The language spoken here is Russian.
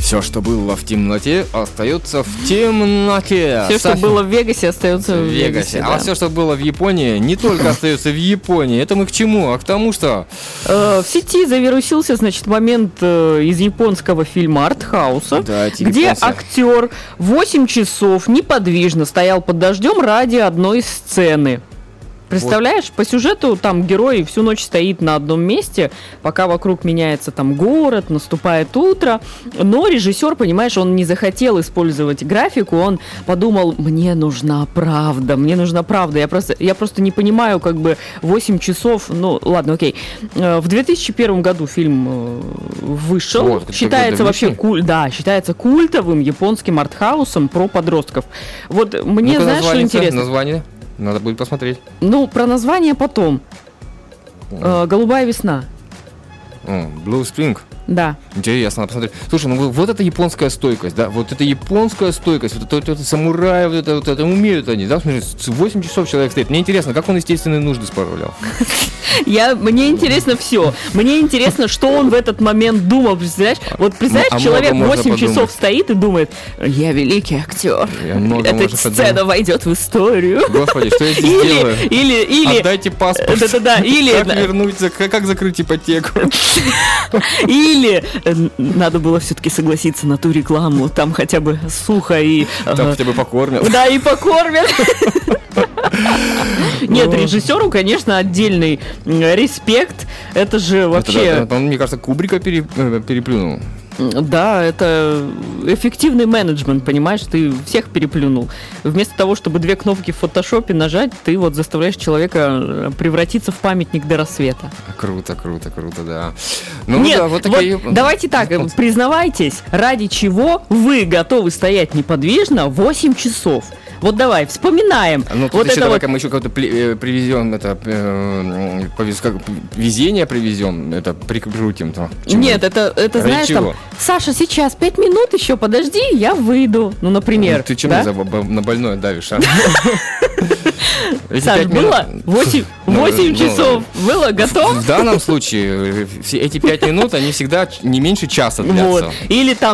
Все, что было в темноте, остается в темноте. Все, что было в Вегасе, остается в Вегасе. А все, что было в Японии, не только остается в Японии. Это мы к чему? А к тому, что... В сети завирусился, значит, момент из японского фильма «Артхауса», где актер 8 часов неподвижно стоял под дождем ради одной сцены. Представляешь, по сюжету там герой всю ночь стоит на одном месте, пока вокруг меняется там город, наступает утро, но режиссер, понимаешь, он не захотел использовать графику, он подумал, мне нужна правда, я просто не понимаю, как бы 8 часов, ну ладно, окей. В 2001 году фильм вышел, вот, считается вообще считается культовым японским артхаусом про подростков. Вот мне, знаешь, что интересно? Название? Надо будет посмотреть. Ну, про название потом. «Голубая весна». Blue Spring. Да. Интересно, надо посмотреть. Слушай, ну вот это японская стойкость, да? Вот это японская стойкость. Вот это самураи, вот это умеют они, да? Смотри, 8 часов человек стоит. Мне интересно, как он естественные нужды справлял. Мне интересно все. Мне интересно, что он в этот момент думал, представляешь? Вот представляешь, человек 8 часов стоит и думает, я великий актер. Эта сцена войдет в историю. Господи, что я здесь делаю? Или отдайте паспорт. Как вернуться, как закрыть ипотеку? Или надо было все-таки согласиться на ту рекламу, там хотя бы сухо и... Там хотя бы покормят. Да, и покормят. Нет, режиссеру, конечно, отдельный респект. Это же вообще... Он, мне кажется, Кубрика переплюнул. Да, это эффективный менеджмент, понимаешь, ты всех переплюнул. Вместо того, чтобы 2 кнопки в фотошопе нажать, ты вот заставляешь человека превратиться в памятник до рассвета. Круто, да. Нет, да, вот такие... давайте так, признавайтесь, ради чего вы готовы стоять неподвижно 8 часов? Вот давай, вспоминаем. Ну, тут вот еще давай-ка мы еще кого-то привезем, везение привезем, это прикрутим. Нет, это знаешь, там, Саша, сейчас 5 минут еще, подожди, я выйду. Ну, например. Ты чем на больное давишь, а? Саш, было 8 часов, было готов? В данном случае эти 5 минут, они всегда не меньше часа длятся. Или там